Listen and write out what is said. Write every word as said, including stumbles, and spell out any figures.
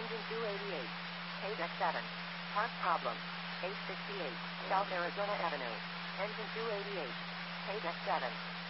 Engine two eighty-eight. Page X seven. Park problem. eight sixty-eight. South Arizona Avenue. Engine two eighty-eight. Page X seven.